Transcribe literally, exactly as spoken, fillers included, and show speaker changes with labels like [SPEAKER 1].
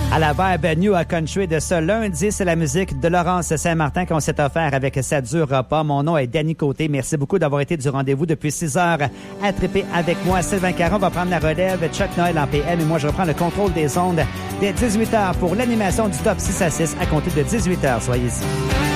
[SPEAKER 1] À la Vibe New Country de ce lundi, c'est la musique de Laurence Saint-Martin qu'on s'est offert avec Ça durera pas. Mon nom est Danny Côté. Merci beaucoup d'avoir été du rendez-vous depuis six heures à triper avec moi. Sylvain Caron va prendre la relève. Chuck Noël en P M et moi, je reprends le contrôle des ondes dès dix-huit heures pour l'animation du Top six à six à compter de dix-huit heures. Soyez-y.